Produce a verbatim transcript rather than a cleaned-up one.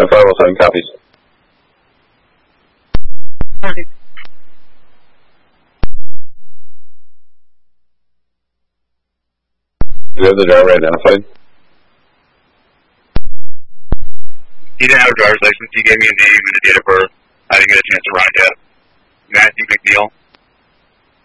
five oh seven copies. Okay. Do you have the driver identified? He didn't have a driver's license. He gave me a name and a date of birth. I didn't get a chance to write yet. Matthew McNeil.